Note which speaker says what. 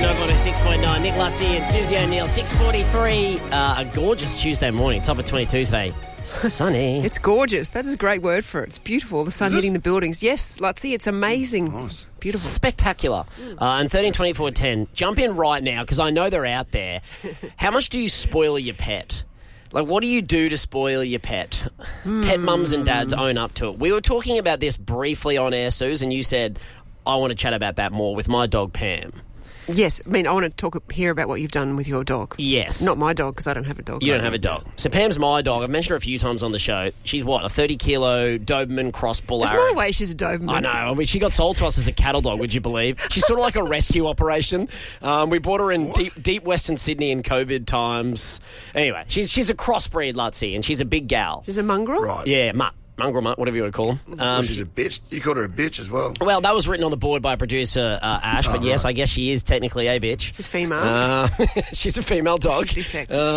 Speaker 1: Nova on 6.9. Nick Lutzi and Susie O'Neill, 6:43. A gorgeous Tuesday morning, top of 22 today. Sunny.
Speaker 2: It's gorgeous. That is a great word for it. It's beautiful. The sun hitting the buildings. Yes, Lutzi, it's amazing.
Speaker 3: Nice.
Speaker 2: Beautiful.
Speaker 1: Spectacular. And 13, 24, 10. Jump in right now because I know they're out there. How much do you spoil your pet? Like, what do you do to spoil your pet? Pet mums and dads own up to it. We were talking about this briefly on air, Suze, and you said, I want to chat about that more with my dog, Pam.
Speaker 2: Yes, I mean, I want to hear about what you've done with your dog.
Speaker 1: Yes.
Speaker 2: Not my dog, because I don't have a dog.
Speaker 1: You don't have a dog. So Pam's my dog. I've mentioned her a few times on the show. She's what, a 30-kilo Doberman cross bull
Speaker 2: There's
Speaker 1: Arab?
Speaker 2: no way she's a Doberman.
Speaker 1: I know. I mean, she got sold to us as a cattle dog, would you believe? She's sort of like a rescue operation. We bought her in deep Western Sydney in COVID times. Anyway, she's a crossbreed, Lutzi, and she's a big gal.
Speaker 2: She's a mongrel?
Speaker 3: Right.
Speaker 1: Yeah, mongrel mutt, whatever you want to call her.
Speaker 3: Well, she's a bitch. You called her a bitch as well.
Speaker 1: Well, that was written on the board by producer Ash, but yes,
Speaker 3: right.
Speaker 1: I guess she is technically a bitch.
Speaker 2: She's female.
Speaker 1: She's a female dog.
Speaker 2: 56.